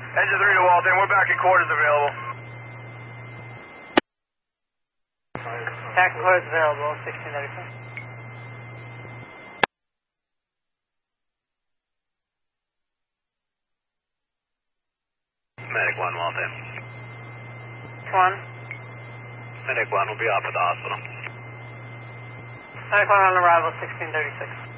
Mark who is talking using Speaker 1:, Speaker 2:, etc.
Speaker 1: Engine 3 to Walton, we're back in quarters available.
Speaker 2: Back in quarters available, 1636.
Speaker 1: Medic 1, Walton.
Speaker 2: 1.
Speaker 1: Medic 1 will be off at the hospital.
Speaker 2: Medic 1 on arrival, 1636.